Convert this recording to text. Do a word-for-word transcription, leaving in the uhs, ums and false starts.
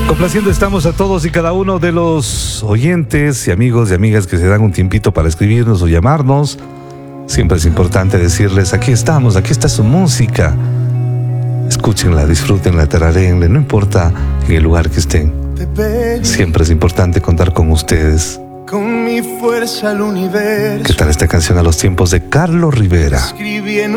Complaciendo estamos a todos y cada uno de los oyentes y amigos y amigas que se dan un tiempito para escribirnos o llamarnos. Siempre es importante decirles, aquí estamos, aquí está su música. Escúchenla, disfrútenla, tararéenla, no importa en el lugar que estén. Siempre es importante contar con ustedes. Con mi fuerza al universo. ¿Qué tal esta canción a los tiempos de Carlos Rivera?